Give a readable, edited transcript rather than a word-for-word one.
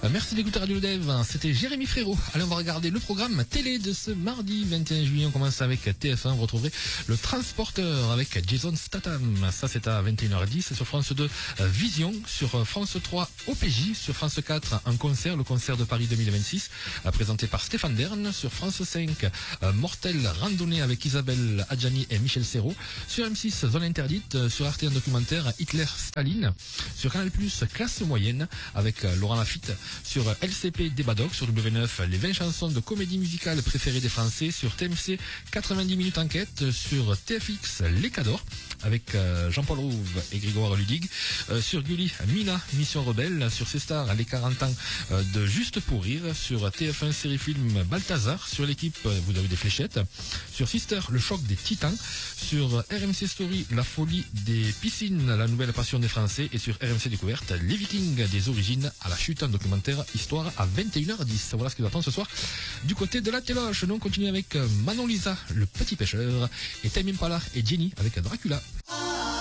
Merci d'écouter Radio Dev, c'était Jérémy Frérot. Allez, on va regarder le programme télé de ce mardi 21 juillet. On commence avec TF1, vous retrouverez Le Transporteur avec Jason Statham. Ça, c'est à 21h10 sur France 2, Vision. Sur France 3, OPJ. Sur France 4, un concert, le concert de Paris 2026, présenté par Stéphane Bern. Sur France 5, Mortel Randonnée avec Isabelle Adjani et Michel Serrault. Sur M6, Zone Interdite. Sur RT, un documentaire, Hitler-Staline. Sur Canal+, Classe Moyenne avec Laurent Lafitte. Sur LCP Débadoc. Sur W9, les 20 chansons de comédie musicale préférées des Français. Sur TMC, 90 minutes enquête. Sur TFX, Les Cadors avec Jean-Paul Rouve et Grégoire Ludig. Sur Gulli, Mina, Mission Rebelle. Sur C-Star, les 40 ans de Juste pour Rire. Sur TF1 série film Balthazar. Sur L'équipe, vous avez des fléchettes. Sur Sister, le choc des titans. Sur RMC Story, la folie des piscines, la nouvelle passion des Français. Et sur RMC Découverte, les Vikings des origines à la chute, un documentaire histoire à 21h10. Voilà ce qui nous attend ce soir du côté de la téloche. Nous on continue avec Manon Lisa, le petit pêcheur, et Tame Impala et Jenny avec Dracula.